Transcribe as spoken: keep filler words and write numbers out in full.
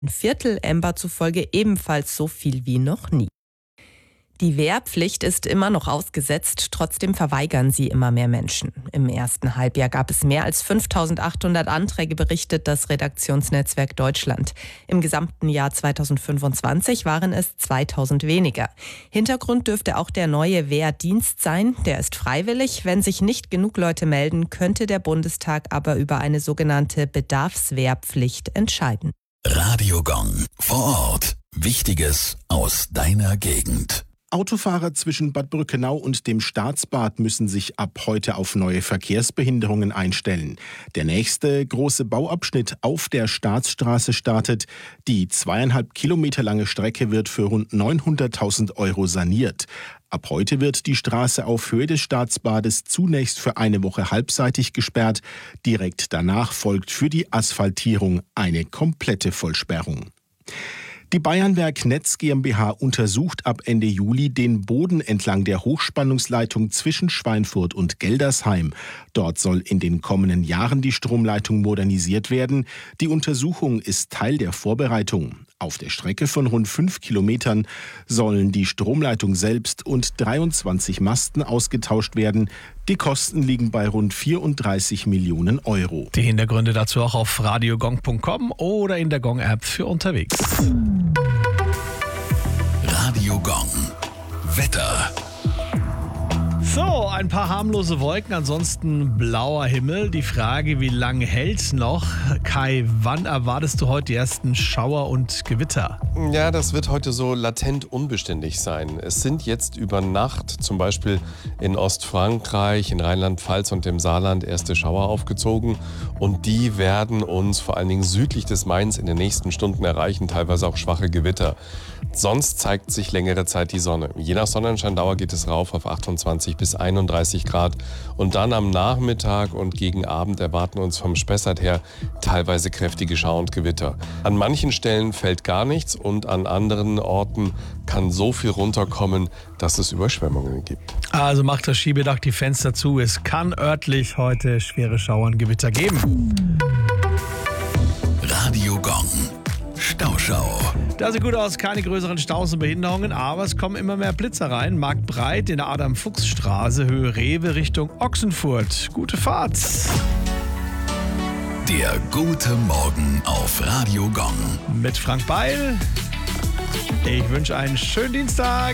Viertel Ember zufolge ebenfalls so viel wie noch nie. Die Wehrpflicht ist immer noch ausgesetzt, trotzdem verweigern sie immer mehr Menschen. Im ersten Halbjahr gab es mehr als fünftausendachthundert Anträge, berichtet das Redaktionsnetzwerk Deutschland. Im gesamten Jahr zweitausendfünfundzwanzig waren es zweitausend weniger. Hintergrund dürfte auch der neue Wehrdienst sein. Der ist freiwillig. Wenn sich nicht genug Leute melden, könnte der Bundestag aber über eine sogenannte Bedarfswehrpflicht entscheiden. Radio Gong vor Ort. Wichtiges aus deiner Gegend. Autofahrer zwischen Bad Brückenau und dem Staatsbad müssen sich ab heute auf neue Verkehrsbehinderungen einstellen. Der nächste große Bauabschnitt auf der Staatsstraße startet. Die zweieinhalb Kilometer lange Strecke wird für rund neunhunderttausend Euro saniert. Ab heute wird die Straße auf Höhe des Staatsbades zunächst für eine Woche halbseitig gesperrt. Direkt danach folgt für die Asphaltierung eine komplette Vollsperrung. Die Bayernwerk Netz GmbH untersucht ab Ende Juli den Boden entlang der Hochspannungsleitung zwischen Schweinfurt und Geldersheim. Dort soll in den kommenden Jahren die Stromleitung modernisiert werden. Die Untersuchung ist Teil der Vorbereitung. Auf der Strecke von rund fünf Kilometern sollen die Stromleitung selbst und dreiundzwanzig Masten ausgetauscht werden. Die Kosten liegen bei rund vierunddreißig Millionen Euro. Die Hintergründe dazu auch auf radiogong punkt com oder in der Gong-App für unterwegs. Radio Gong. Wetter. So, ein paar harmlose Wolken, ansonsten blauer Himmel. Die Frage, wie lange hält's noch? Kai, wann erwartest du heute die ersten Schauer und Gewitter? Ja, das wird heute so latent unbeständig sein. Es sind jetzt über Nacht zum Beispiel in Ostfrankreich, in Rheinland-Pfalz und dem Saarland erste Schauer aufgezogen. Und die werden uns vor allen Dingen südlich des Mains in den nächsten Stunden erreichen, teilweise auch schwache Gewitter. Sonst zeigt sich längere Zeit die Sonne. Je nach Sonnenscheindauer geht es rauf auf achtundzwanzig bis einunddreißig Grad. Und dann am Nachmittag und gegen Abend erwarten uns vom Spessart her teilweise kräftige Schauer und Gewitter. An manchen Stellen fällt gar nichts und an anderen Orten kann so viel runterkommen, dass es Überschwemmungen gibt. Also macht das Schiebedach die Fenster zu. Es kann örtlich heute schwere Schauer und Gewitter geben. Radio Gong. Stauschau. Das sieht gut aus, keine größeren Staus und Behinderungen, aber es kommen immer mehr Blitzer rein. Marktbreit in der Adam-Fuchs-Straße, Höhe Rewe Richtung Ochsenfurt. Gute Fahrt. Der gute Morgen auf Radio Gong. Mit Frank Beil. Ich wünsche einen schönen Dienstag.